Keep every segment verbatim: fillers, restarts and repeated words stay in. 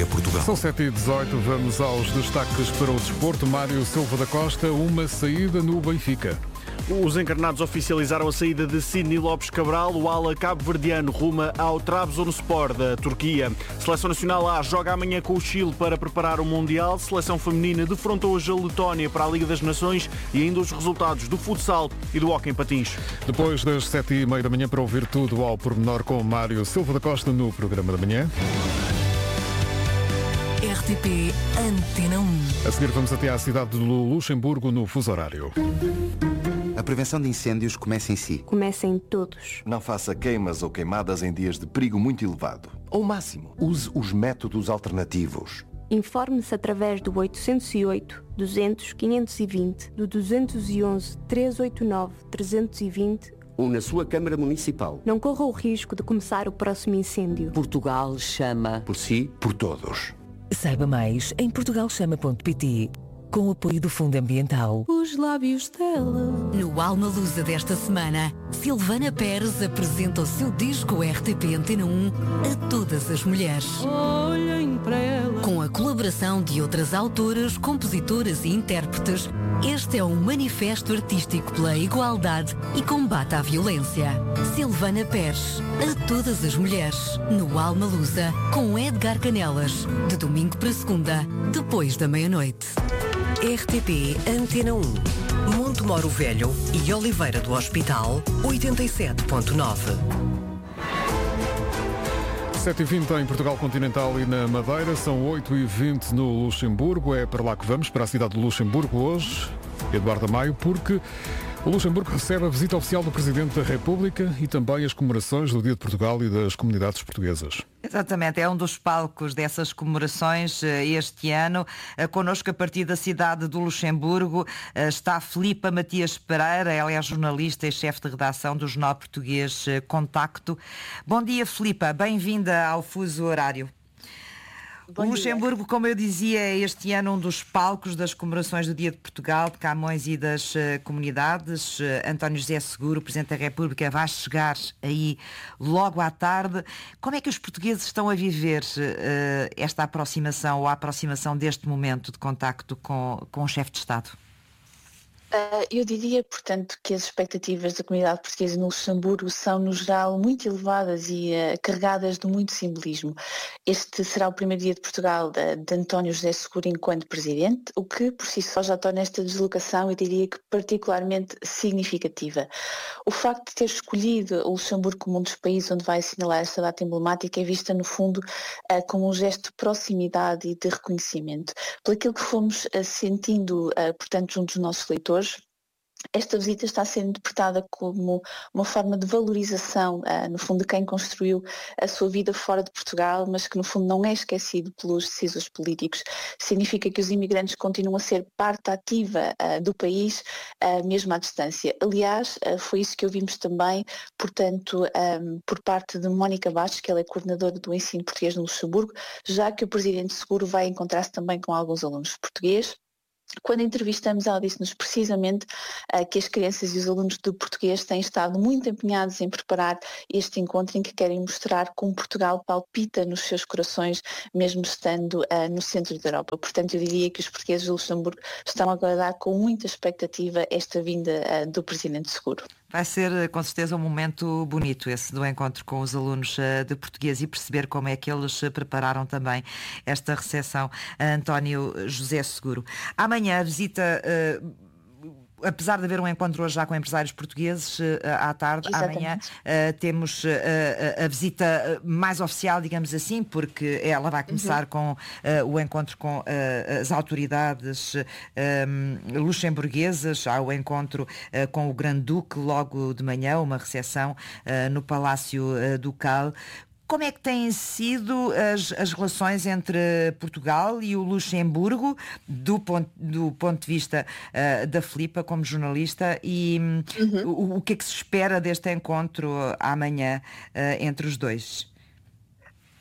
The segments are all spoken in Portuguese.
é Portugal. São sete e dezoito, vamos aos destaques para o desporto. Mário Silva da Costa, uma saída no Benfica. Os encarnados oficializaram a saída de Sidney Lopes Cabral, o ala cabo-verdiano ruma ao Trabzonspor da Turquia. Seleção Nacional A joga amanhã com o Chile para preparar o Mundial. Seleção feminina defrontou hoje a Letónia para a Liga das Nações e ainda os resultados do futsal e do hóquei em patins. Depois das sete e meia da manhã, para ouvir tudo ao pormenor com Mário Silva da Costa no programa da manhã. R T P Antena um. A seguir vamos até à cidade de Luxemburgo no fuso horário. A prevenção de incêndios começa em si. Começa em todos. Não faça queimas ou queimadas em dias de perigo muito elevado. Ao máximo, use os métodos alternativos. Informe-se através do oitocentos e oito, duzentos, quinhentos e vinte, do duzentos e onze, trezentos e oitenta e nove, trezentos e vinte ou na sua Câmara Municipal. Não corra o risco de começar o próximo incêndio. Portugal chama por si, por todos. Saiba mais em portugalchama ponto pt. Com o apoio do Fundo Ambiental. Os lábios dela. No Alma Lusa desta semana, Silvana Pérez apresenta o seu disco R T P Antena um a todas as mulheres. Olhem para ela. Com a colaboração de outras autoras, compositoras e intérpretes, este é um manifesto artístico pela igualdade e combate à violência. Silvana Pérez, a todas as mulheres, no Alma Lusa, com Edgar Canelas, de domingo para segunda, depois da meia-noite. R T P Antena um, Monte Moro Velho e Oliveira do Hospital, oitenta e sete ponto nove. sete e vinte em Portugal Continental e na Madeira, são oito e vinte no Luxemburgo. É para lá que vamos, para a cidade de Luxemburgo hoje, Eduardo Amaio, porque o Luxemburgo recebe a visita oficial do Presidente da República e também as comemorações do Dia de Portugal e das comunidades portuguesas. Exatamente, é um dos palcos dessas comemorações este ano. Connosco, a partir da cidade do Luxemburgo, está Filipa Matias Pereira. Ela é jornalista e chefe de redação do jornal português Contacto. Bom dia, Filipa. Bem-vinda ao fuso horário. O Luxemburgo, como eu dizia, é este ano um dos palcos das comemorações do Dia de Portugal, de Camões e das uh, comunidades. Uh, António José Seguro, Presidente da República, vai chegar aí logo à tarde. Como é que os portugueses estão a viver uh, esta aproximação ou a aproximação deste momento de contacto com, com o chefe de Estado? Uh, eu diria, portanto, que as expectativas da comunidade portuguesa no Luxemburgo são, no geral, muito elevadas e uh, carregadas de muito simbolismo. Este será o primeiro dia de Portugal de, de António José Seguro enquanto Presidente, o que por si só já torna esta deslocação, eu diria que particularmente significativa. O facto de ter escolhido o Luxemburgo como um dos países onde vai assinalar esta data emblemática é vista, no fundo, uh, como um gesto de proximidade e de reconhecimento. Por aquilo que fomos uh, sentindo, uh, portanto, junto dos nossos leitores, esta visita está a ser interpretada como uma forma de valorização, uh, no fundo, de quem construiu a sua vida fora de Portugal, mas que, no fundo, não é esquecido pelos decisores políticos. Significa que os imigrantes continuam a ser parte ativa uh, do país, uh, mesmo à distância. Aliás, uh, foi isso que ouvimos também, portanto, um, por parte de Mónica Bastos, que ela é coordenadora do ensino português no Luxemburgo, já que o Presidente Seguro vai encontrar-se também com alguns alunos portugueses. Quando entrevistamos, ela disse-nos precisamente uh, que as crianças e os alunos de português têm estado muito empenhados em preparar este encontro, em que querem mostrar como Portugal palpita nos seus corações, mesmo estando uh, no centro da Europa. Portanto, eu diria que os portugueses de Luxemburgo estão a aguardar com muita expectativa esta vinda uh, do Presidente Seguro. Vai ser, com certeza, um momento bonito esse do encontro com os alunos de português e perceber como é que eles prepararam também esta recepção a António José Seguro. Amanhã a visita... Uh, apesar de haver um encontro hoje já com empresários portugueses, uh, à tarde, Exatamente. Amanhã uh, temos uh, a visita mais oficial, digamos assim, porque ela vai começar uhum. com uh, o encontro com uh, as autoridades um, luxemburguesas. Há o encontro uh, com o Grande-Duque logo de manhã, uma recepção uh, no Palácio uh, Ducal. Como é que têm sido as, as relações entre Portugal e o Luxemburgo, do ponto, do ponto de vista uh, da Filipa como jornalista, e uhum. o, o que é que se espera deste encontro amanhã uh, entre os dois?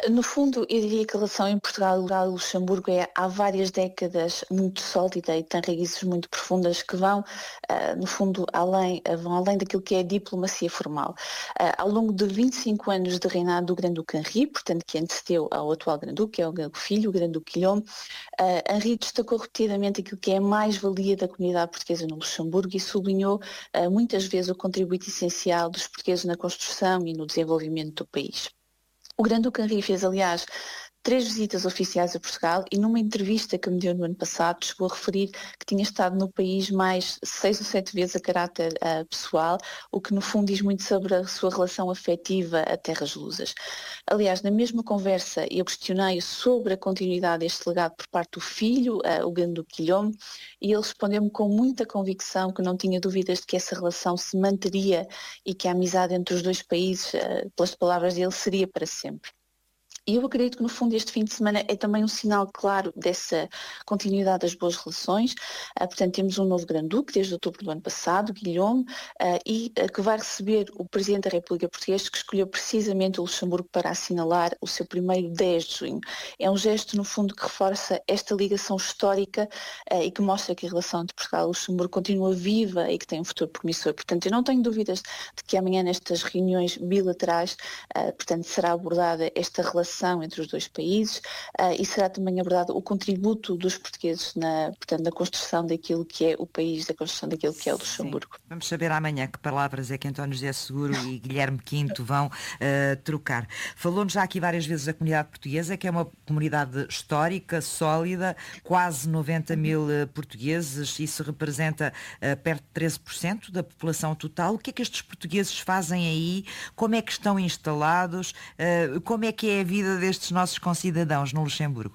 No fundo, eu diria que a relação em Portugal e Luxemburgo é há várias décadas muito sólida e tem raízes muito profundas que vão, uh, no fundo, além, uh, vão além daquilo que é a diplomacia formal. Uh, ao longo de vinte e cinco anos de reinado do Grande-Duque Henri, portanto que antecedeu ao atual Grande-Duque, que é o filho, o Grande-Duque Guilherme, uh, Henri destacou repetidamente aquilo que é a mais-valia da comunidade portuguesa no Luxemburgo e sublinhou uh, muitas vezes o contributo essencial dos portugueses na construção e no desenvolvimento do país. O Grande-Duque Henri fez, aliás, três visitas oficiais a Portugal e numa entrevista que me deu no ano passado chegou a referir que tinha estado no país mais seis ou sete vezes a caráter uh, pessoal, o que no fundo diz muito sobre a sua relação afetiva a terras lusas. Aliás, na mesma conversa eu questionei sobre a continuidade deste legado por parte do filho, uh, o Grande-Duque Guilherme, e ele respondeu-me com muita convicção que não tinha dúvidas de que essa relação se manteria e que a amizade entre os dois países, uh, pelas palavras dele, seria para sempre. E eu acredito que, no fundo, este fim de semana é também um sinal claro dessa continuidade das boas relações. Uh, portanto, temos um novo Grande-Duque, desde outubro do ano passado, Guilherme, uh, e uh, que vai receber o Presidente da República Portuguesa, que escolheu precisamente o Luxemburgo para assinalar o seu primeiro dez de junho. É um gesto, no fundo, que reforça esta ligação histórica uh, e que mostra que a relação entre Portugal e Luxemburgo continua viva e que tem um futuro promissor. Portanto, eu não tenho dúvidas de que amanhã, nestas reuniões bilaterais, uh, portanto, será abordada esta relação entre os dois países uh, e será também abordado o contributo dos portugueses na, portanto, na construção daquilo que é o país, da construção daquilo que é o Luxemburgo. Sim. Vamos saber amanhã que palavras é que António José Seguro e Guilherme Quinto vão uh, trocar. Falou-nos já aqui várias vezes da comunidade portuguesa, que é uma comunidade histórica, sólida, quase noventa mil uh, portugueses, isso representa uh, perto de treze por cento da população total. O que é que estes portugueses fazem aí? Como é que estão instalados? Uh, como é que é a vida destes nossos concidadãos no Luxemburgo?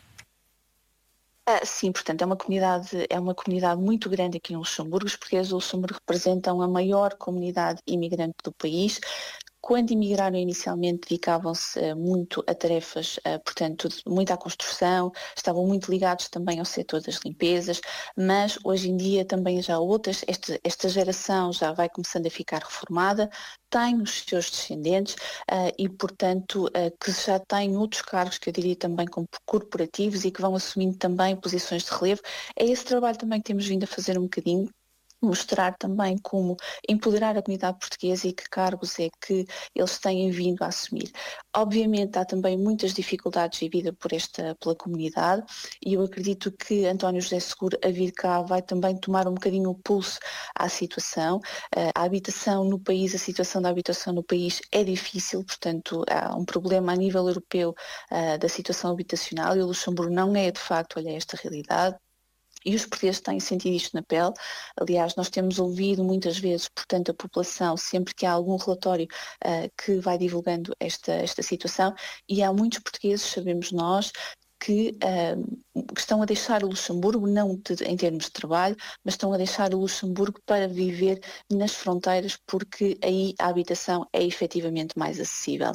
Ah, sim, portanto, é uma comunidade, é uma comunidade muito grande aqui no Luxemburgo. Os portugueses do Luxemburgo representam a maior comunidade imigrante do país. Quando emigraram inicialmente dedicavam-se uh, muito a tarefas, uh, portanto, muito à construção, estavam muito ligados também ao setor das limpezas, mas hoje em dia também já outras, esta, esta geração já vai começando a ficar reformada, tem os seus descendentes uh, e, portanto, uh, que já têm outros cargos, que eu diria também como corporativos e que vão assumindo também posições de relevo. É esse trabalho também que temos vindo a fazer um bocadinho, mostrar também como empoderar a comunidade portuguesa e que cargos é que eles têm vindo a assumir. Obviamente há também muitas dificuldades vividas por esta, pela comunidade e eu acredito que António José Seguro a vir cá vai também tomar um bocadinho o pulso à situação. A habitação no país, a situação da habitação no país é difícil, portanto há um problema a nível europeu uh, da situação habitacional e o Luxemburgo não é de facto, olha, esta realidade. E os portugueses têm sentido isto na pele. Aliás, nós temos ouvido muitas vezes, portanto, a população, sempre que há algum relatório uh, que vai divulgando esta, esta situação, e há muitos portugueses, sabemos nós, que, uh, que estão a deixar o Luxemburgo, não de, em termos de trabalho, mas estão a deixar o Luxemburgo para viver nas fronteiras, porque aí a habitação é efetivamente mais acessível.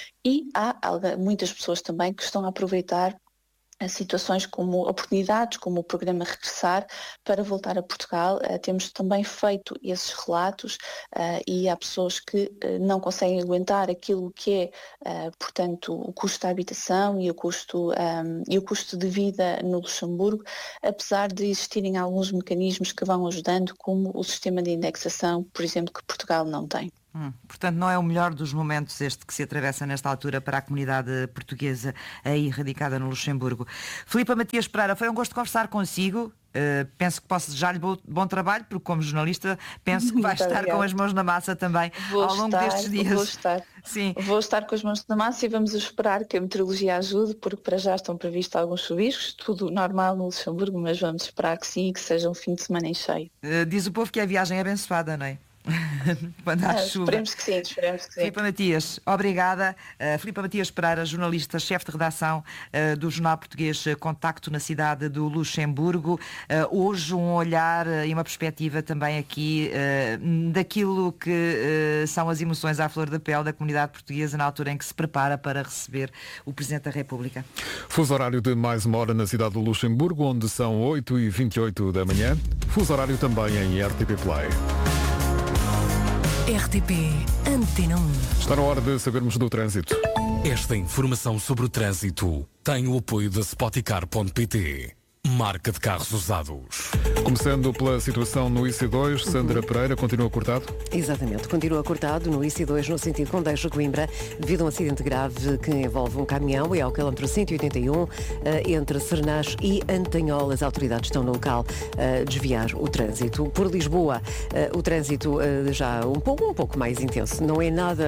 E há muitas pessoas também que estão a aproveitar situações como oportunidades, como o programa Regressar, para voltar a Portugal. Uh, temos também feito esses relatos uh, e há pessoas que uh, não conseguem aguentar aquilo que é, uh, portanto, o custo da habitação e o custo, um, e o custo de vida no Luxemburgo, apesar de existirem alguns mecanismos que vão ajudando, como o sistema de indexação, por exemplo, que Portugal não tem. Hum, portanto, não é o melhor dos momentos este que se atravessa nesta altura para a comunidade portuguesa aí radicada no Luxemburgo. Filipa Matias Pereira, foi um gosto conversar consigo. Uh, penso que posso desejar-lhe bom, bom trabalho, porque como jornalista penso que vai Muito estar obrigado. Com as mãos na massa também vou ao longo estar, destes dias. Vou estar. Sim. Vou estar com as mãos na massa e vamos esperar que a meteorologia ajude, porque para já estão previstos alguns chuviscos, tudo normal no Luxemburgo, mas vamos esperar que sim e que seja um fim de semana em cheio. Uh, diz o povo que a viagem é abençoada, não é? Quando há ah, chuva. Esperemos que sim, esperemos que sim. Filipa Matias, obrigada. Uh, Filipa Matias Pereira, jornalista, chefe de redação uh, do jornal português Contacto na cidade do Luxemburgo. Uh, hoje um olhar uh, e uma perspectiva também aqui uh, daquilo que uh, são as emoções à flor da pele da comunidade portuguesa na altura em que se prepara para receber o Presidente da República. Fuso horário de mais uma hora na cidade do Luxemburgo, onde são oito e vinte e oito da manhã. Fuso horário também em R T P Play. R T P Antena um. Está na hora de sabermos do trânsito. Esta informação sobre o trânsito tem o apoio da Spoticar ponto pt. Marca de carros usados. Começando pela situação no I C dois, Sandra uhum. Pereira, continua cortado? Exatamente, continua cortado no I C dois no sentido Condeixa-Coimbra devido a um acidente grave que envolve um caminhão e ao quilómetro cento e oitenta e um entre Sernás e Antanhol. As autoridades estão no local a desviar o trânsito. Por Lisboa, o trânsito já um pouco, um pouco mais intenso. Não é nada,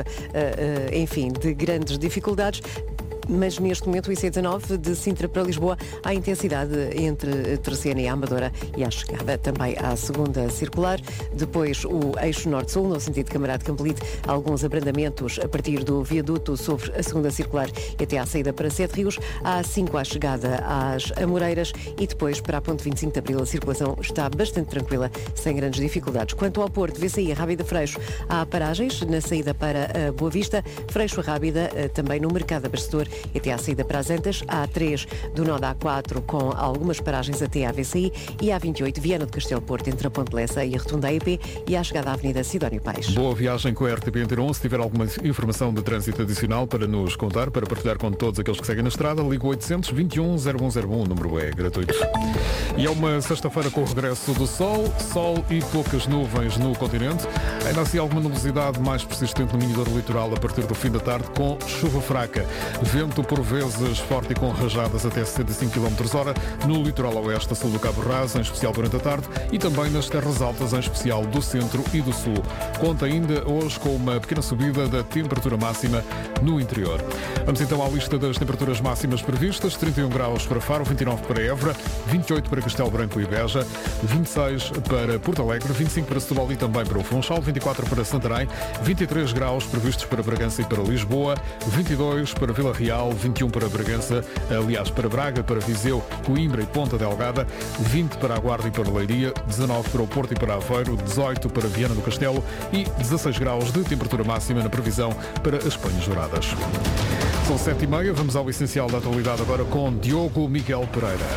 enfim, de grandes dificuldades. Mas neste momento o I C dezanove de Sintra para Lisboa há intensidade entre Terceira e a Amadora e à chegada também à segunda circular. Depois o eixo norte-sul no sentido de Camarado Campolide, alguns abrandamentos a partir do viaduto sobre a segunda circular e até à saída para Sete Rios. Há cinco à chegada às Amoreiras e depois para a ponte vinte e cinco de Abril a circulação está bastante tranquila, sem grandes dificuldades. Quanto ao Porto, V C I Rábida Freixo, há paragens na saída para a Boa Vista, Freixo Rábida também no Mercado Abastecedor e até à saída para as Antas, a A três do nó da A quatro com algumas paragens até à V C I e a A vinte e oito Viana do Castelo Porto entre a Ponte Lessa e a Rotunda E P e à chegada à Avenida Sidónio Paes. Boa viagem com a R T P Antena um. Se tiver alguma informação de trânsito adicional para nos contar, para partilhar com todos aqueles que seguem na estrada, liga oitocentos, vinte e um, zero um zero um, o número é gratuito. E é uma sexta-feira com o regresso do sol, sol e poucas nuvens no continente. Ainda assim alguma nebulosidade mais persistente no Minho Douro Litoral a partir do fim da tarde com chuva fraca. Vento por vezes forte e com rajadas até sessenta e cinco quilómetros hora no litoral oeste a sul do Cabo Raso, em especial durante a tarde, e também nas terras altas, em especial do centro e do sul. Conta ainda hoje com uma pequena subida da temperatura máxima no interior. Vamos então à lista das temperaturas máximas previstas. trinta e um graus para Faro, vinte e nove para Évora, vinte e oito para Castelo Branco e Beja, vinte e seis para Porto Alegre, vinte e cinco para Setúbal e também para o Funchal, vinte e quatro para Santarém, vinte e três graus previstos para Bragança e para Lisboa, vinte e dois para Vila Real, vinte e um para Bragança, aliás para Braga, para Viseu, Coimbra e Ponta Delgada, vinte para a Guarda e para Leiria, dezanove para o Porto e para Aveiro, dezoito para Viana do Castelo e dezasseis graus de temperatura máxima na previsão para as Penhas Douradas. São sete e meia, vamos ao essencial da atualidade agora com Diogo Miguel Pereira.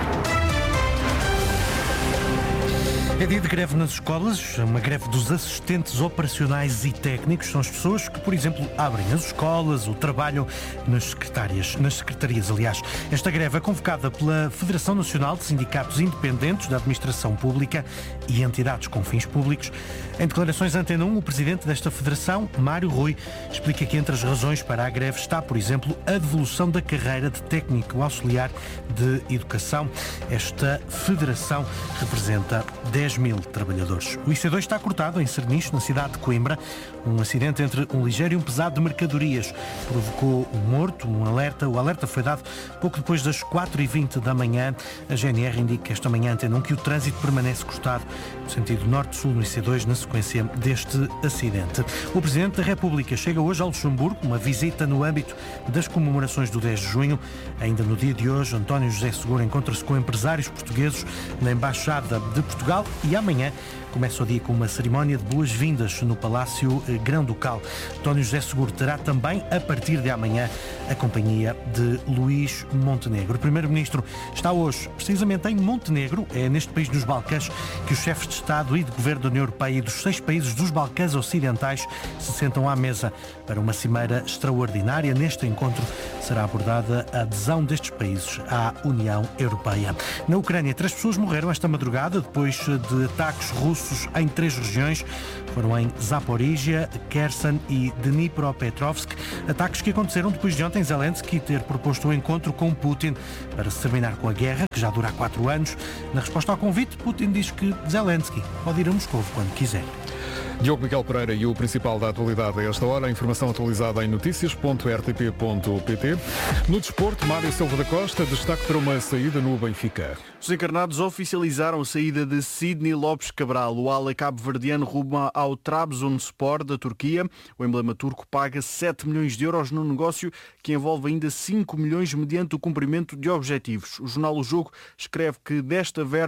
É dia de greve nas escolas, uma greve dos assistentes operacionais e técnicos. São as pessoas que, por exemplo, abrem as escolas ou trabalham nas secretárias, nas secretarias, aliás. Esta greve é convocada pela Federação Nacional de Sindicatos Independentes da Administração Pública e entidades com fins públicos. Em declarações à Antena um, o presidente desta federação, Mário Rui, explica que entre as razões para a greve está, por exemplo, a devolução da carreira de técnico auxiliar de educação. Esta federação representa dez mil trabalhadores. O I C dois está cortado em Serniche, na cidade de Coimbra. Um acidente entre um ligeiro e um pesado de mercadorias provocou um morto, um alerta. O alerta foi dado pouco depois das quatro e vinte da manhã. A G N R indica esta manhã Antena um que o trânsito permanece cortado no sentido norte-sul no I C dois na sequência deste acidente. O Presidente da República chega hoje ao Luxemburgo, uma visita no âmbito das comemorações do dez de junho. Ainda no dia de hoje, António José Seguro encontra-se com empresários portugueses na Embaixada de Portugal e amanhã começa o dia com uma cerimónia de boas-vindas no Palácio Grão-Ducal. António José Seguro terá também, a partir de amanhã, a companhia de Luís Montenegro. O Primeiro-Ministro está hoje, precisamente em Montenegro, é neste país dos Balcãs que os chefes de Estado e de Governo da União Europeia e dos seis países dos Balcãs Ocidentais se sentam à mesa para uma cimeira extraordinária. Neste encontro será abordada a adesão destes países à União Europeia. Na Ucrânia, três pessoas morreram esta madrugada depois de ataques russos em três regiões. Foram em Zaporizhia, Kherson e Dnipropetrovsk. Ataques que aconteceram depois de ontem Zelensky ter proposto um encontro com Putin para se terminar com a guerra, que já dura há quatro anos. Na resposta ao convite, Putin diz que Zelensky pode ir a Moscou quando quiser. Diogo Miguel Pereira e o principal da atualidade a esta hora. A informação atualizada em notícias ponto r t p ponto p t. No desporto, Mário Silva da Costa, destaque para uma saída no Benfica. Os encarnados oficializaram a saída de Sidney Lopes Cabral. O ala cabo-verdiano rumo ao Trabzonspor da Turquia. O emblema turco paga sete milhões de euros no negócio que envolve ainda cinco milhões mediante o cumprimento de objetivos. O jornal O Jogo escreve que desta verba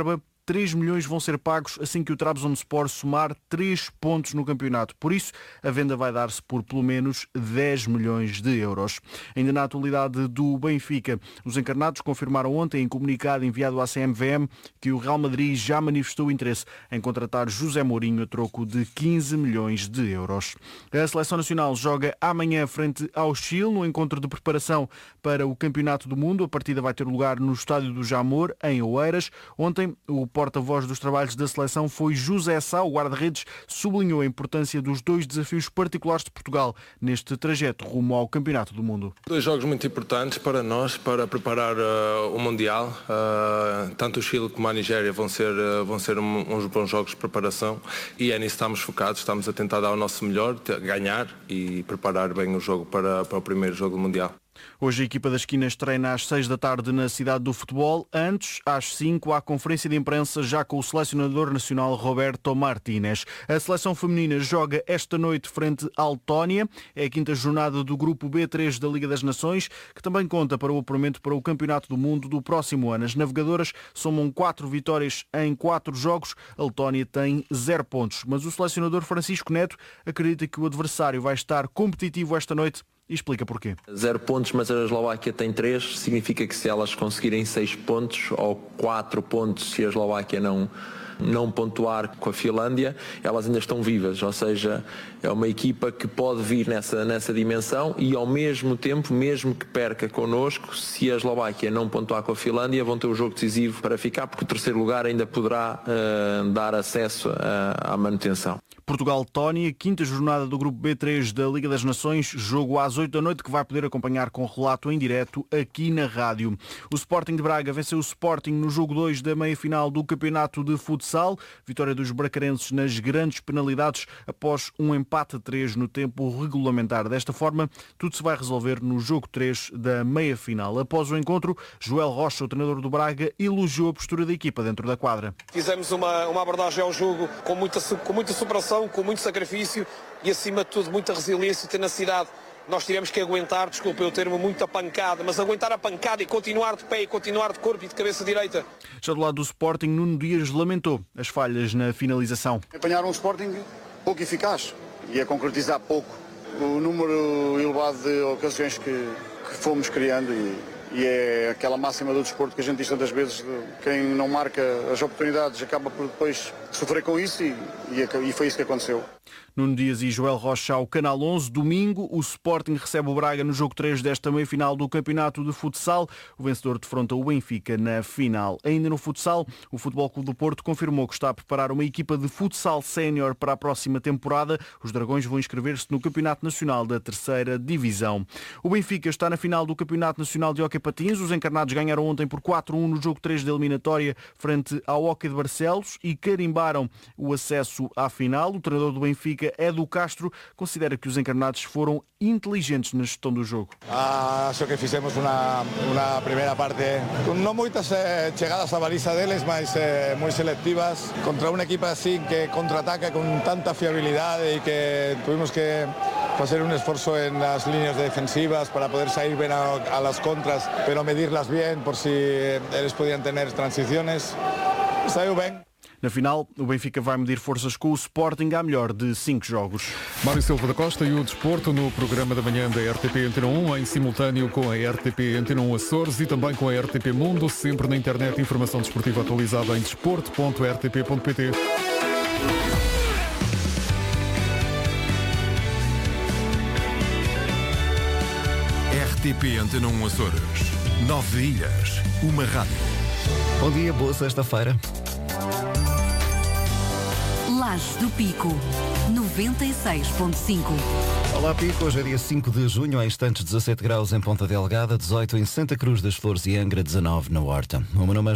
três milhões vão ser pagos assim que o Trabzonspor somar três pontos no campeonato. Por isso, a venda vai dar-se por pelo menos dez milhões de euros. Ainda na atualidade do Benfica, os encarnados confirmaram ontem em comunicado enviado à C M V M que o Real Madrid já manifestou interesse em contratar José Mourinho a troco de quinze milhões de euros. A Seleção Nacional joga amanhã frente ao Chile no encontro de preparação para o Campeonato do Mundo. A partida vai ter lugar no Estádio do Jamor, em Oeiras. Ontem, o porta-voz dos trabalhos da seleção foi José Sá. O guarda-redes sublinhou a importância dos dois desafios particulares de Portugal neste trajeto rumo ao Campeonato do Mundo. Dois jogos muito importantes para nós, para preparar uh, o Mundial. Uh, tanto o Chile como a Nigéria vão ser, uh, vão ser um, uns bons jogos de preparação e é nisso que estamos focados. Estamos a tentar dar o nosso melhor, ganhar e preparar bem o jogo para, para o primeiro jogo do Mundial. Hoje a equipa das esquinas treina às seis da tarde na cidade do futebol. Antes, às cinco, há conferência de imprensa já com o selecionador nacional Roberto Martínez. A seleção feminina joga esta noite frente à Letónia. É a quinta jornada do grupo B três da Liga das Nações, que também conta para o apuramento para o Campeonato do Mundo do próximo ano. As navegadoras somam quatro vitórias em quatro jogos. A Letónia tem zero pontos. Mas o selecionador Francisco Neto acredita que o adversário vai estar competitivo esta noite. E explica porquê. Zero pontos, mas a Eslováquia tem três. Significa que se elas conseguirem seis pontos ou quatro pontos, se a Eslováquia não, não pontuar com a Finlândia, elas ainda estão vivas. Ou seja, é uma equipa que pode vir nessa, nessa dimensão e ao mesmo tempo, mesmo que perca connosco, se a Eslováquia não pontuar com a Finlândia, vão ter o jogo decisivo para ficar, porque o terceiro lugar ainda poderá uh, dar acesso à manutenção. Portugal-Letónia, quinta jornada do grupo B três da Liga das Nações, jogo às oito da noite que vai poder acompanhar com relato em direto aqui na rádio. O Sporting de Braga venceu o Sporting no jogo dois da meia-final do Campeonato de Futsal. Vitória dos bracarenses nas grandes penalidades após um empate a três no tempo regulamentar. Desta forma, tudo se vai resolver no jogo três da meia-final. Após o encontro, Joel Rocha, o treinador do Braga, elogiou a postura da equipa dentro da quadra. Fizemos uma, uma abordagem ao jogo com muita, com muita superação, com muito sacrifício e, acima de tudo, muita resiliência e tenacidade. Nós tivemos que aguentar, desculpa o termo, muita pancada, mas aguentar a pancada e continuar de pé, e continuar de corpo e de cabeça direita. Já do lado do Sporting, Nuno Dias lamentou as falhas na finalização. Apanharam um Sporting pouco eficaz e a concretizar pouco o número elevado de ocasiões que, que fomos criando e... E é aquela máxima do desporto que a gente diz tantas vezes, quem não marca as oportunidades acaba por depois sofrer com isso e, e foi isso que aconteceu. Nuno Dias e Joel Rocha ao Canal onze. Domingo, o Sporting recebe o Braga no jogo três desta meia-final do Campeonato de Futsal. O vencedor defronta o Benfica na final. Ainda no futsal, o Futebol Clube do Porto confirmou que está a preparar uma equipa de futsal sénior para a próxima temporada. Os Dragões vão inscrever-se no Campeonato Nacional da terceira Divisão. O Benfica está na final do Campeonato Nacional de Hóquei Patins. Os encarnados ganharam ontem por quatro a um no jogo três da eliminatória frente ao Hóquei de Barcelos e carimbaram o acesso à final. O treinador do Benfica, Edu Castro, considera que os encarnados foram inteligentes na gestão do jogo. Acho que fizemos uma, uma primeira parte com não muitas eh, chegadas à baliza deles, mas eh, muito seletivas, contra uma equipa assim que contra-ataca com tanta fiabilidade e que tuvimos que fazer um esforço nas linhas defensivas para poder sair bem a, a las contras, pero medirlas bem por si eles podiam ter transições. Saiu bem. Na final, o Benfica vai medir forças com o Sporting à melhor de cinco jogos. Mário Silva da Costa e o Desporto no programa da manhã da R T P Antena um, em simultâneo com a R T P Antena um Açores e também com a R T P Mundo, sempre na internet, informação desportiva atualizada em desporto ponto r t p ponto p t. R T P Antena um Açores. Nove ilhas, uma rádio. Bom dia, boa sexta-feira. Lajes do Pico, noventa e seis ponto cinco. Olá Pico, hoje é dia cinco de junho, há instantes dezassete graus em Ponta Delgada, dezoito em Santa Cruz das Flores e Angra, dezanove na Horta. O meu nome é